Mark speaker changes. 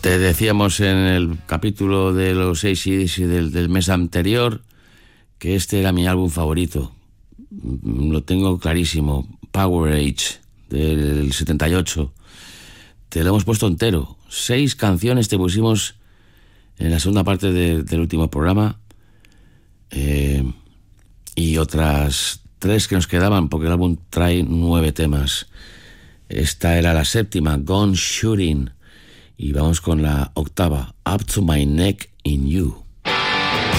Speaker 1: Te decíamos en el capítulo de los AC/DC del mes anterior que este era mi álbum favorito. Lo tengo clarísimo. Power Age, del 78. Te lo hemos puesto entero. 6 canciones te pusimos en la segunda parte del último programa. Y otras 3 que nos quedaban, porque el álbum trae 9 temas. Esta era la séptima, Gone Shooting. Y vamos con la octava, Up to My Neck in You.